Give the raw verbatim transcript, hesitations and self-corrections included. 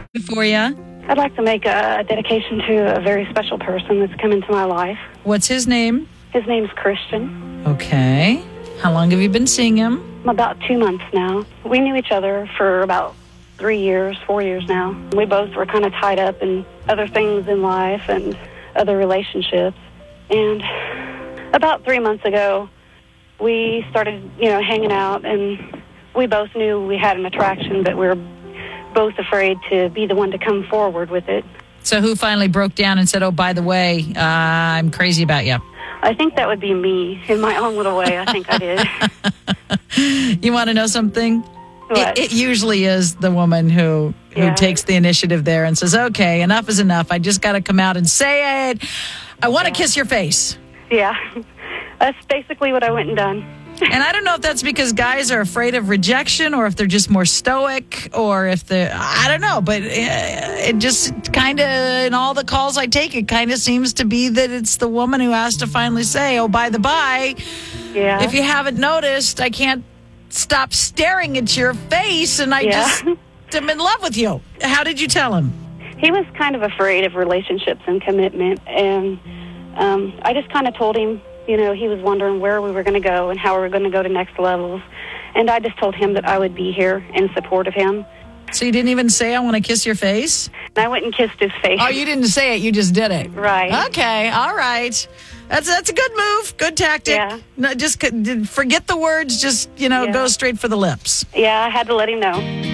For you. I'd like to make a dedication to a very special person that's come into my life. What's his name? His name's Christian. Okay. How long have you been seeing him? About two months now. We knew each other for about three years, four years now. We both were kind of tied up in other things in life and other relationships. And about three months ago, we started, you know, hanging out, and we both knew we had an attraction, but we were both afraid to be the one to come forward with it. So who finally broke down and said, oh, by the way, uh, I'm crazy about you? I think that would be me in my own little way. I think I did. You want to know something? What? It, it usually is the woman who, who Yeah. takes the initiative there and says, okay, enough is enough. I just got to come out and say it. I want to Yeah. kiss your face. Yeah. That's basically what I went and done. And I don't know if that's because guys are afraid of rejection or if they're just more stoic or if they're, I don't know. But it just kind of, in all the calls I take, it kind of seems to be that it's the woman who has to finally say, oh, by the by, Yeah. if you haven't noticed, I can't stop staring at your face and I Yeah. just am in love with you. How did you tell him? He was kind of afraid of relationships and commitment, and um, I just kind of told him, you know, he was wondering where we were going to go and how we were going to go to next levels, and I just told him that I would be here in support of him. So you didn't even say, I want to kiss your face? And I went and kissed his face. Oh, you didn't say it. You just did it. Right. Okay. All right. That's that's a good move. Good tactic. Yeah. No, just c- forget the words. Just, you know, Yeah. go straight for the lips. Yeah, I had to let him know.